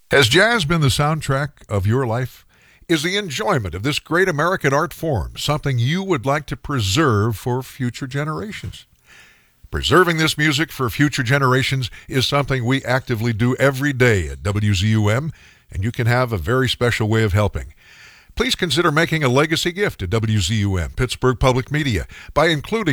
Has jazz been the soundtrack of your life? Is the enjoyment of this great American art form something you would like to preserve for future generations? Preserving this music for future generations is something we actively do every day at WZUM, and you can have a very special way of helping. Please consider making a legacy gift to WZUM, Pittsburgh Public Media, by including